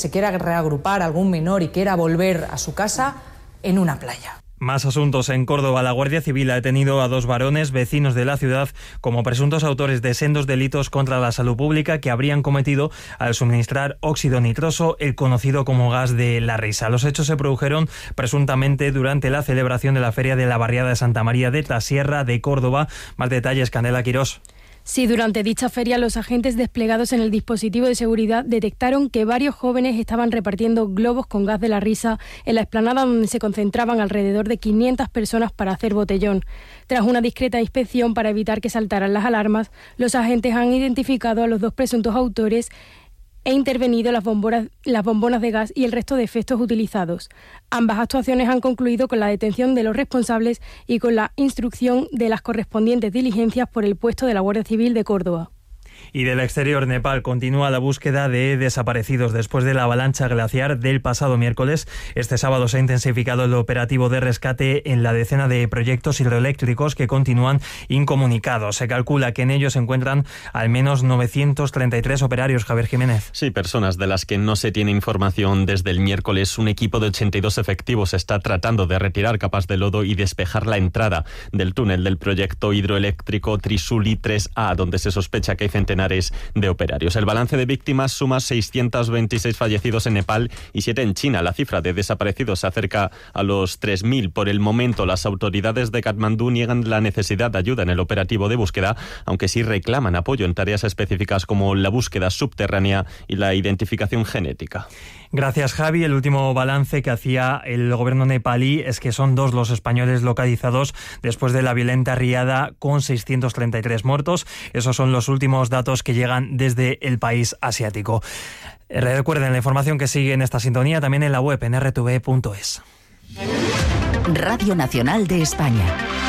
se quiera reagrupar algún menor y quiera volver a su casa, en una playa. Más asuntos. En Córdoba, la Guardia Civil ha detenido a 2 varones vecinos de la ciudad como presuntos autores de sendos delitos contra la salud pública que habrían cometido al suministrar óxido nitroso, el conocido como gas de la risa. Los hechos se produjeron presuntamente durante la celebración de la Feria de la Barriada de Santa María de Trasierra de Córdoba. Más detalles, Candela Quirós. Sí, durante dicha feria los agentes desplegados en el dispositivo de seguridad detectaron que varios jóvenes estaban repartiendo globos con gas de la risa en la explanada donde se concentraban alrededor de 500 personas para hacer botellón. Tras una discreta inspección para evitar que saltaran las alarmas, los agentes han identificado a los 2 presuntos autores e intervenido las bombonas de gas y el resto de efectos utilizados. Ambas actuaciones han concluido con la detención de los responsables y con la instrucción de las correspondientes diligencias por el puesto de la Guardia Civil de Córdoba. Y del exterior, Nepal continúa la búsqueda de desaparecidos después de la avalancha glaciar del pasado miércoles. Este sábado se ha intensificado el operativo de rescate en la decena de proyectos hidroeléctricos que continúan incomunicados. Se calcula que en ellos se encuentran al menos 933 operarios. Javier Jiménez. Sí, personas de las que no se tiene información desde el miércoles. Un equipo de 82 efectivos está tratando de retirar capas de lodo y despejar la entrada del túnel del proyecto hidroeléctrico Trisuli 3A, donde se sospecha que hay centenares de operarios. El balance de víctimas suma 626 fallecidos en Nepal y 7 en China. La cifra de desaparecidos se acerca a los 3.000. Por el momento, las autoridades de Katmandú niegan la necesidad de ayuda en el operativo de búsqueda, aunque sí reclaman apoyo en tareas específicas como la búsqueda subterránea y la identificación genética. Gracias, Javi. El último balance que hacía el gobierno nepalí es que son 2 los españoles localizados después de la violenta riada, con 633 muertos. Esos son los últimos datos que llegan desde el país asiático. Recuerden la información que sigue en esta sintonía también en la web en rtv.es. Radio Nacional de España.